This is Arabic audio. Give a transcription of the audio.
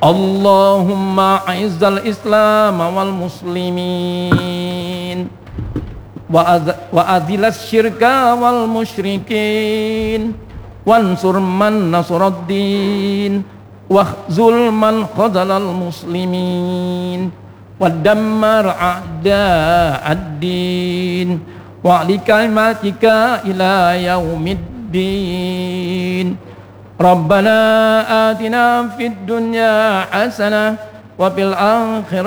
اللهم أعز الإسلام والمسلمين وأذل الشرك والمشركين وانصر من نصر الدين واخذل من خذل المسلمين ودمر أعداء الدين وعلي كلماتك إلى يوم الدين. ربنا آتنا في الدنيا حسنة وفي الآخرة